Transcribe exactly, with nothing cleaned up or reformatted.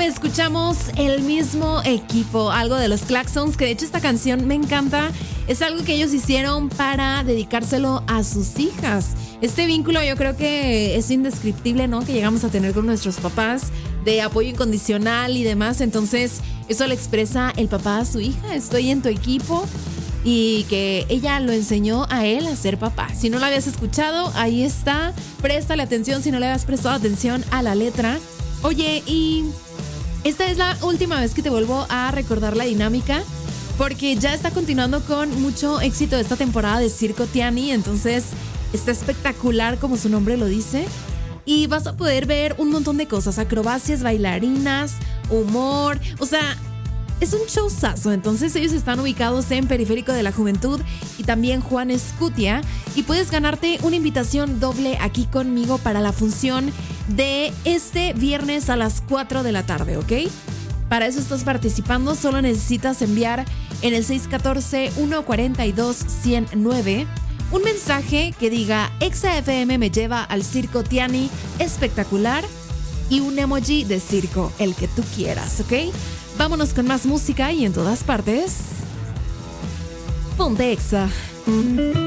nueve escuchamos El Mismo Equipo, algo de los Claxons, que de hecho esta canción me encanta. Es algo que ellos hicieron para dedicárselo a sus hijas. Este vínculo yo creo que es indescriptible, ¿no? Que llegamos a tener con nuestros papás, de apoyo incondicional y demás. Entonces eso le expresa el papá a su hija: estoy en tu equipo. Y que ella lo enseñó a él a ser papá. Si no lo habías escuchado, ahí está. Préstale atención si no le habías prestado atención a la letra. Oye, y esta es la última vez que te vuelvo a recordar la dinámica, porque ya está continuando con mucho éxito esta temporada de Circo Tiani. Entonces está espectacular, como su nombre lo dice. Y vas a poder ver un montón de cosas: acrobacias, bailarinas, humor. O sea, es un showzazo. Entonces ellos están ubicados en Periférico de la Juventud y también Juan Escutia, y puedes ganarte una invitación doble aquí conmigo para la función de este viernes a las cuatro de la tarde, ¿ok? Para eso estás participando. Solo necesitas enviar en el seis uno cuatro, uno cuatro dos, uno cero nueve un mensaje que diga: Exa F M me lleva al Circo Tiani espectacular, y un emoji de circo, el que tú quieras, ¿ok? Vámonos con más música y en todas partes. Ponte Exa.